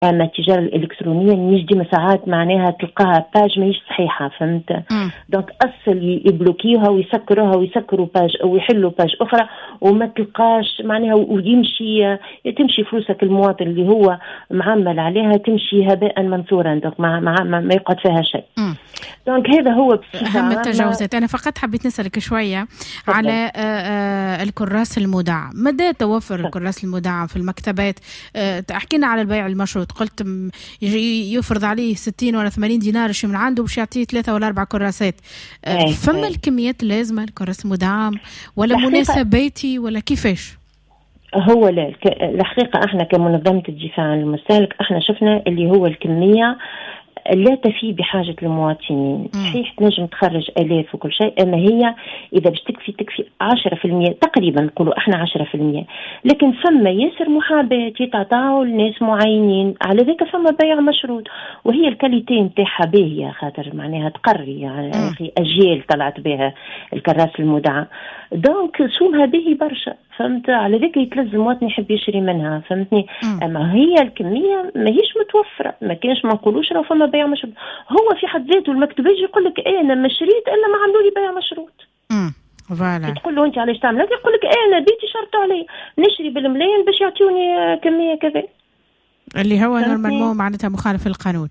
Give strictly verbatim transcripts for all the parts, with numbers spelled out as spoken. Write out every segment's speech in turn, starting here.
أما التجارة الإلكترونية نيجي مساعات معناها تلقاها باج ما هيش صحيحة، فهمت؟ دونك أصل يبلوكيوها ويسكروها ويسكروا باج أو يحلوا باج أخرى وما تلقاش معناها، ويمشي تمشي فلوسك المواطن اللي هو معمل عليها تمشي هباء منثورا، دونك ما, ما, ما يقعد فيها شيء. دونك هذا هو أهم التجاوزات. أنا فقط حبيت نسألك شوية فضل. على الكراس المدعم، مدى توفر الكراس المدعم في المكتبات؟ احكينا على البيع المشروط، قلت يجي يفرض عليه ستين ولا ثمانين دينار يشي من عنده باش يعطيه ثلاثة ولا أربع كراسات. فما الكميات اللازمة الكراس المدعم ولا مناسباتي ولا كيفاش؟ هو لا، الحقيقة احنا كمنظمة الدفاع عن المستهلك احنا شفنا اللي هو الكمية لا تفي بحاجة المواطنين. صحيح تنجم تخرج آلاف وكل شيء، أما هي إذا باش تكفي تكفي عشرة في المية تقريبا، نقولوا إحنا عشرة في المية، لكن فما ياسر محاباة يتعطاو لناس معينين، على ذلك فما بيع مشروط، وهي الكاليتي نتاعها باهية خاطر معناها تقري يعني أخي أجيال طلعت بها الكراس المدعم، دونك سومها باهي برشا، فهمت؟ على ذلك يتلزم المواطن يحب يشري منها، فهمتني؟ أما هي الكمية ما هيش متوفرة، ما كانش ما نقولوش لو فما بيع مشروط. هو في حد ذاته المكتب يجي يقول لك إيه أنا ما شريت إلا ما عملوا لي بيع مشروط. امم فوالا. تقول له أنت علاش تعمل هذا؟ يقول لك إيه أنا بيتي شرطوا علي نشري بالملايين باش يعطوني كمية كذا، اللي هو نورمالمون معناتها مخالف للقانون.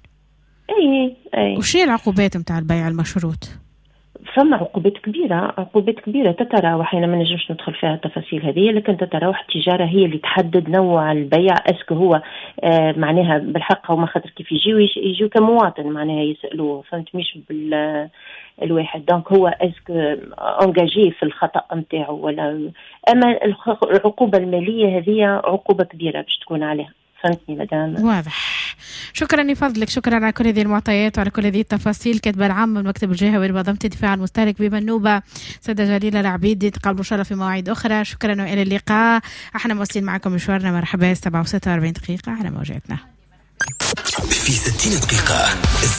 أي أي. وش هي العقوبات متاع البيع المشروط؟ فما عقوبات كبيرة، عقوبات كبيرة تتراوح، أنا ما نجمش ندخل فيها التفاصيل هذه، لكن تتراوح التجارة هي اللي تحدد نوع البيع، اسكو هو آه معناها بالحق، وما خاطر كيف يجيو يجيو كمواطن معناها يسألوه، فهمت؟ مش بال الواحد، دونك هو اسكو انجاجي في الخطأ نتاعو ولا. أما العقوبة المالية هذه عقوبة كبيرة باش تكون عليها، فهمتني مدام؟ واضح. شكرا لفضلك، شكرا على كل هذه المعطيات وعلى كل هذه التفاصيل. كاتبة العام من مكتب الجهوي لمنظمة الدفاع عن المستهلك بمنوبة سيدة جليلة العبيدي، تقابلوا إن شاء الله في مواعيد أخرى. شكرا وإلى اللقاء. احنا مواصلين معكم مشوارنا. مرحبا. سبعة وستة وأربعين دقيقة على موجاتنا في ستين دقيقة.